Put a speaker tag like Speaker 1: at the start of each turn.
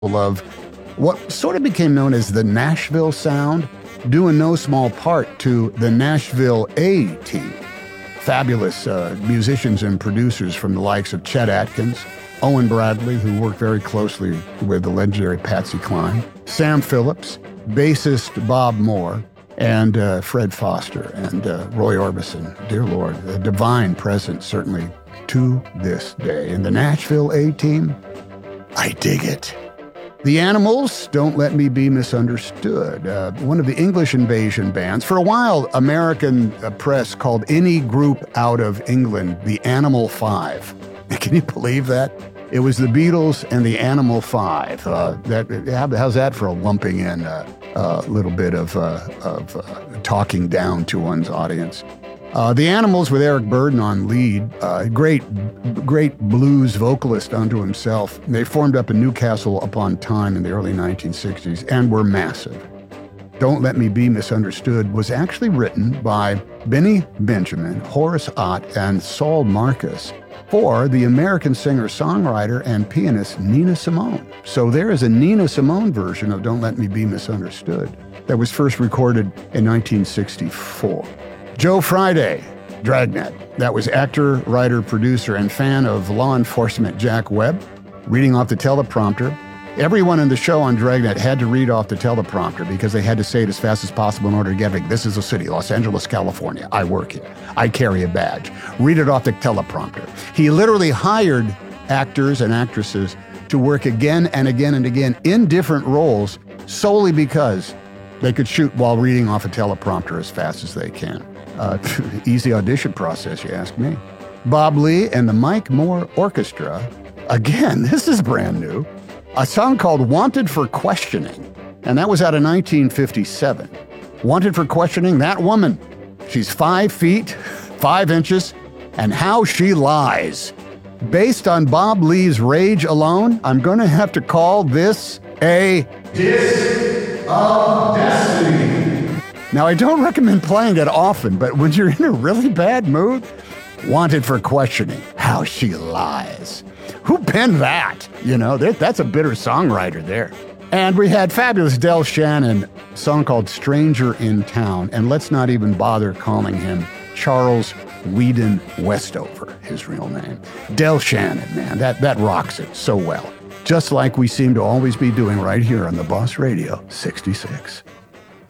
Speaker 1: of what sort of became known as the Nashville sound, due in no small part to the Nashville A-Team. Fabulous musicians and producers from the likes of Chet Atkins, Owen Bradley, who worked very closely with the legendary Patsy Cline, Sam Phillips, bassist Bob Moore, and Fred Foster and Roy Orbison. Dear Lord, a divine presence, certainly to this day. And the Nashville A-Team, I dig it. The Animals, Don't Let Me Be Misunderstood, one of the English invasion bands. For a while, American press called any group out of England the Animal Five. Can you believe that? It was the Beatles and the Animal Five. How's that for a lumping in a little bit of talking down to one's audience? The Animals with Eric Burdon on lead, great blues vocalist unto himself. They formed up in Newcastle upon Tyne in the early 1960s and were massive. Don't Let Me Be Misunderstood was actually written by Benny Benjamin, Horace Ott, and Saul Marcus for the American singer-songwriter and pianist Nina Simone. So there is a Nina Simone version of Don't Let Me Be Misunderstood that was first recorded in 1964. Joe Friday, Dragnet. That was actor, writer, producer, and fan of law enforcement Jack Webb, reading off the teleprompter. Everyone in the show on Dragnet had to read off the teleprompter because they had to say it as fast as possible in order to get it. This is a city, Los Angeles, California. I work here. I carry a badge. Read it off the teleprompter. He literally hired actors and actresses to work again and again and again in different roles solely because they could shoot while reading off a teleprompter as fast as they can. Easy audition process, you ask me. Bob Lee and the Mike Moore Orchestra. Again, this is brand new. A song called Wanted for Questioning. And that was out of 1957. Wanted for Questioning, that woman. She's 5 feet, 5 inches, and how she lies. Based on Bob Lee's rage alone, I'm going to have to call this a Disc of Destiny. Now, I don't recommend playing it often, but when you're in a really bad mood, Wanted for Questioning, how she lies. Who penned that? You know, that's a bitter songwriter there. And we had fabulous Del Shannon, a song called Stranger in Town, and let's not even bother calling him Charles Whedon Westover, his real name. Del Shannon, man, that rocks it so well. Just like we seem to always be doing right here on the Boss Radio 66.